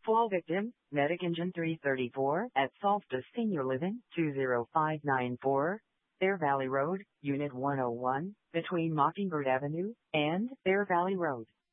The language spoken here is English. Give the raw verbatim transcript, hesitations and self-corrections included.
Fall victim, Medic Engine three thirty-four at Solstice Senior Living, two zero five nine four, Bear Valley Road, Unit one oh one, between Mockingbird Avenue and Bear Valley Road.